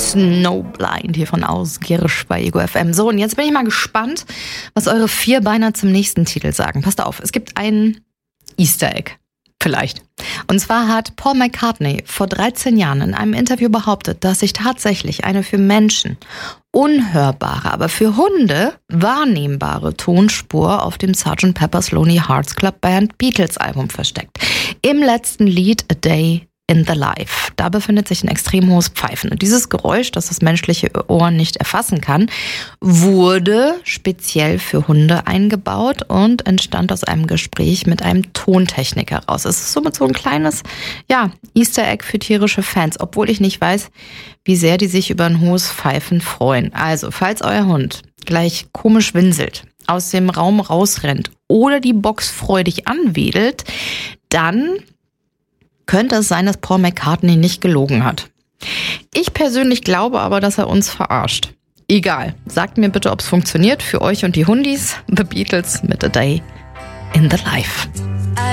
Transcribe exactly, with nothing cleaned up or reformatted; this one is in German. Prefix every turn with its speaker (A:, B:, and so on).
A: Snowblind hier von Ausgirisch bei Ego F M. So, und jetzt bin ich mal gespannt, was eure Vierbeiner zum nächsten Titel sagen. Passt auf, es gibt ein Easter Egg. Vielleicht. Und zwar hat Paul McCartney vor dreizehn Jahren in einem Interview behauptet, dass sich tatsächlich eine für Menschen unhörbare, aber für Hunde wahrnehmbare Tonspur auf dem Sergeant Pepper's Lonely Hearts Club Band Beatles Album versteckt. Im letzten Lied A Day in the Life. Da befindet sich ein extrem hohes Pfeifen. Und dieses Geräusch, das das menschliche Ohr nicht erfassen kann, wurde speziell für Hunde eingebaut und entstand aus einem Gespräch mit einem Tontechniker raus. Es ist somit so ein kleines, ja, Easter Egg für tierische Fans, obwohl ich nicht weiß, wie sehr die sich über ein hohes Pfeifen freuen. Also, falls euer Hund gleich komisch winselt, aus dem Raum rausrennt oder die Box freudig anwedelt, dann könnte es sein, dass Paul McCartney nicht gelogen hat. Ich persönlich glaube aber, dass er uns verarscht. Egal, sagt mir bitte, ob es funktioniert für euch und die Hundis. The Beatles mit A Day in the Life.